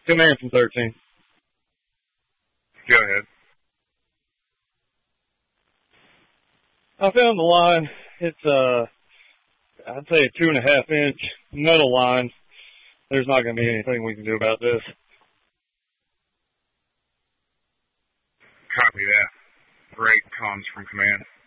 Command from 13. Go ahead. I found the line. It's, I'd say a 2.5 inch metal line. There's not going to be anything we can do about this. Copy that. Great comms from command.